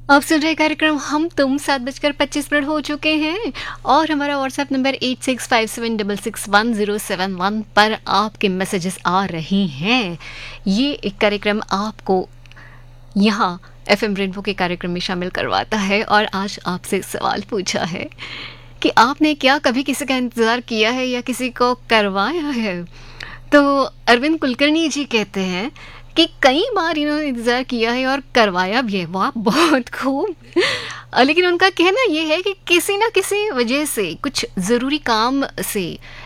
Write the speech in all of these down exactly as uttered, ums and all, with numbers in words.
आप सुन रहे कार्यक्रम हम तुम सात बजकर पच्चीस मिनट हो चुके हैं और हमारा WhatsApp number eight six five seven double six one zero seven one पर आपके मैसेजेस आ रहे हैं। ये एक कार्यक्रम आपको यहाँ एफ एम रेनबो के कार्यक्रम में शामिल करवाता है और आज आपसे सवाल पूछा है कि आपने क्या कभी किसी का इंतज़ार किया है या किसी को करवाया है। तो अरविंद कुलकर्णी जी कहते हैं कि कई बार इन्होंने इंतज़ार किया है और करवाया भी है। वाह, बहुत खूब। अ, लेकिन उनका कहना ये है कि किसी ना किसी वजह से कुछ ज़रूरी काम से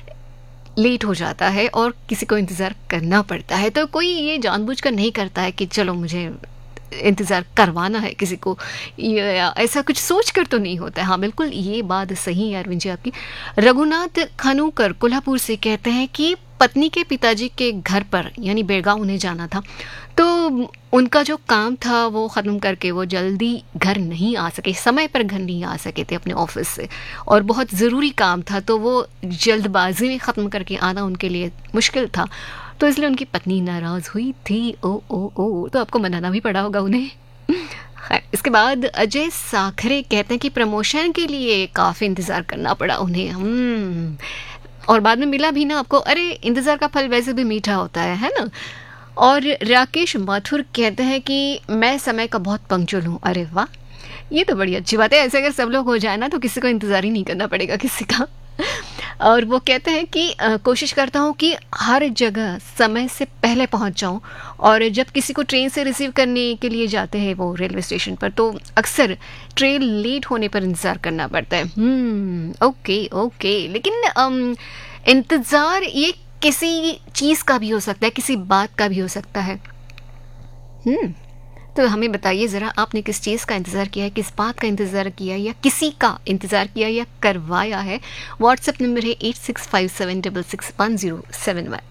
लेट हो जाता है और किसी को इंतज़ार करना पड़ता है। तो कोई ये जानबूझकर नहीं करता है कि चलो मुझे इंतज़ार करवाना है किसी को, या ऐसा कुछ सोच कर तो नहीं होता है। हाँ, बिल्कुल ये बात सही है अरविंद जी आपकी। रघुनाथ खनूकर कोल्हापुर से कहते हैं कि पत्नी के पिताजी के घर पर यानी बेळगाव उन्हें जाना था, तो उनका जो काम था वो ख़त्म करके वो जल्दी घर नहीं आ सके, समय पर घर नहीं आ सके थे अपने ऑफिस से, और बहुत ज़रूरी काम था तो वो जल्दबाजी में ख़त्म करके आना उनके लिए मुश्किल था, तो इसलिए उनकी पत्नी नाराज़ हुई थी। ओ ओ ओ तो आपको मनाना भी पड़ा होगा उन्हें। खैर, इसके बाद अजय साखरे कहते हैं कि प्रमोशन के लिए काफ़ी इंतज़ार करना पड़ा उन्हें। हम्म और बाद में मिला भी ना आपको। अरे, इंतज़ार का फल वैसे भी मीठा होता है है ना। और राकेश माथुर कहते हैं कि मैं समय का बहुत पंक्चुअल हूँ। अरे वाह, ये तो बड़ी अच्छी बात है। ऐसे अगर सब लोग हो जाए ना तो किसी को इंतज़ार ही नहीं करना पड़ेगा किसी का। और वो कहते हैं कि अ, कोशिश करता हूँ कि हर जगह समय से पहले पहुँच जाऊँ, और जब किसी को ट्रेन से रिसीव करने के लिए जाते हैं वो रेलवे स्टेशन पर, तो अक्सर ट्रेन लेट होने पर इंतज़ार करना पड़ता है। हम्म ओके ओके लेकिन अम, इंतज़ार ये किसी चीज़ का भी हो सकता है, किसी बात का भी हो सकता है। हम्म तो हमें बताइए ज़रा, आपने किस चीज़ का इंतज़ार किया है, किस बात का इंतज़ार किया है, या किसी का इंतज़ार किया या करवाया है। व्हाट्सएप नंबर है eight six five seven double six one zero seven one.